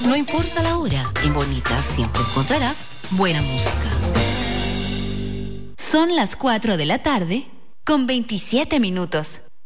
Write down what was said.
No importa la hora, en Bonita siempre encontrarás buena música. Son las 4 de la tarde con 27 minutos.